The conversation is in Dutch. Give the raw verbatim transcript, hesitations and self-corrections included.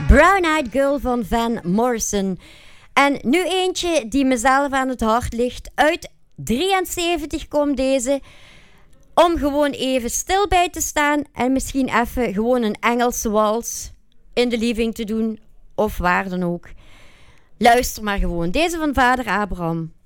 Brown Eyed Girl van Van Morrison. En nu eentje die mezelf aan het hart ligt. Uit drieënzeventig komt deze. Om gewoon even stil bij te staan en misschien even gewoon een Engelse wals in de living te doen. Of waar dan ook. Luister maar gewoon. Deze van vader Abraham.